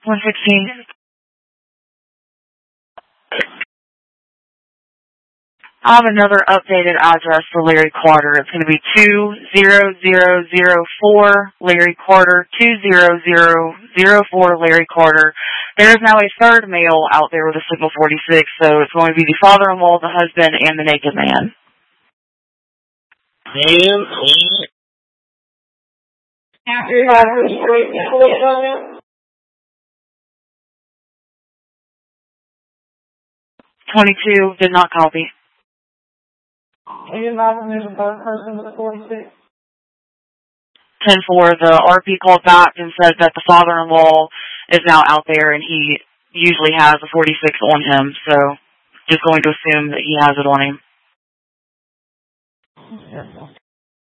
116. I have another updated address for Larry Carter. It's going to be 20004 Larry Carter, 20004 Larry Carter. There is now a third male out there with a Signal 46, so it's going to be the father-in-law, the husband, and the naked man. You have her straight split on it? 22 did not copy. You're not there's a third person with a 46? 10-4, the RP called back and said that the father-in-law is now out there and he usually has a 46 on him, so just going to assume that he has it on him. Yes.